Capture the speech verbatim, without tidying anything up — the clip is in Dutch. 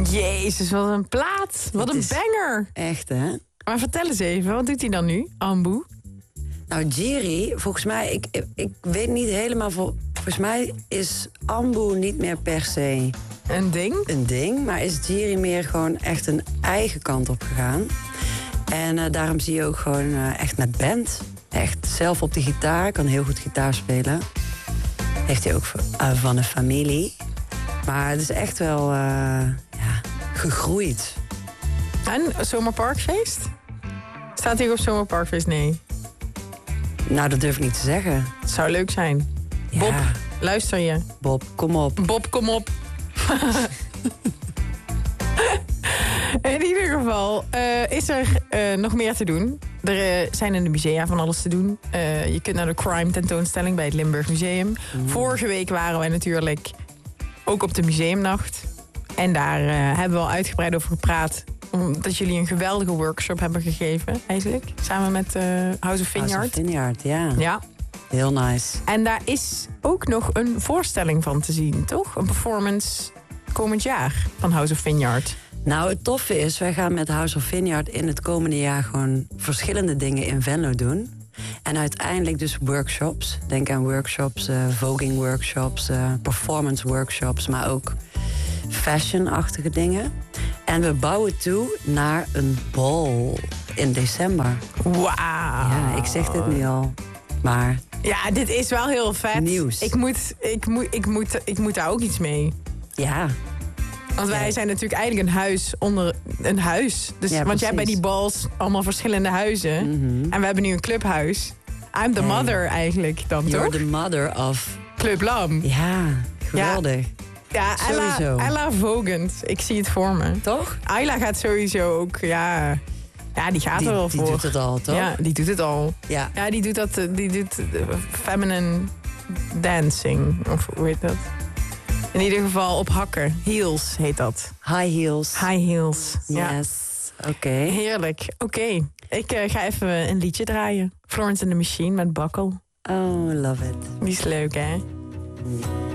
Jezus, wat een plaat. Wat Het een is banger. Echt, hè? Maar vertel eens even, wat doet hij dan nu, Ambu? Nou, Jiri, volgens mij, ik, ik, ik weet niet helemaal... Vol, volgens mij is Ambu niet meer per se Een ding? een ding... maar is Jiri meer gewoon echt een eigen kant op gegaan. En uh, daarom zie je ook gewoon uh, echt met band. Echt zelf op de gitaar, kan heel goed gitaar spelen. Heeft hij ook uh, van een familie. Maar het is echt wel uh, ja, gegroeid. En Zomerparkfeest? Staat hij ook op Zomerparkfeest? Nee. Nou, dat durf ik niet te zeggen. Het zou leuk zijn. Ja. Bob, luister je. Bob, kom op. Bob, kom op. In ieder geval uh, is er uh, nog meer te doen. Er uh, zijn in de musea van alles te doen. Uh, je kunt naar de crime tentoonstelling bij het Limburg Museum. Mm. Vorige week waren wij natuurlijk ook op de museumnacht. En daar uh, hebben we al uitgebreid over gepraat. Omdat jullie een geweldige workshop hebben gegeven, eigenlijk. Samen met uh, House of Vineyard. House of Vineyard, ja. Ja. Heel nice. En daar is ook nog een voorstelling van te zien, toch? Een performance komend jaar van House of Vineyard. Nou, het toffe is, wij gaan met House of Vineyard in het komende jaar gewoon verschillende dingen in Venlo doen. En uiteindelijk dus workshops. Denk aan workshops, uh, voging workshops, uh, performance workshops, maar ook fashion-achtige dingen. En we bouwen toe naar een bal in december. Wauw. Ja, ik zeg dit nu al. Maar ja, dit is wel heel vet. Nieuws. Ik moet, ik moet, ik moet, ik moet daar ook iets mee. Ja. Want wij ja. zijn natuurlijk eigenlijk een huis onder een huis. Dus, ja, want jij hebt bij die bals allemaal verschillende huizen. Mm-hmm. En we hebben nu een clubhuis. I'm the hey. mother eigenlijk dan, You're toch? the mother of... Club Lam. Ja, geweldig. Ja, Ella, sowieso. Ella Vogend. Ik zie het voor me. Toch? Ayla gaat sowieso ook, ja... Ja, die gaat Die, er wel die voor. doet het al, toch? Ja, die doet het al. Ja. Ja, die doet dat, die doet uh, feminine dancing. Of hoe heet dat? In ieder geval op hakken. Heels heet dat. High heels. High heels. Ja. Yes. Oké. Okay. Heerlijk. Oké. Okay. Ik uh, ga even een liedje draaien. Florence and the Machine met Buckle. Oh, love it. Die is leuk, hè?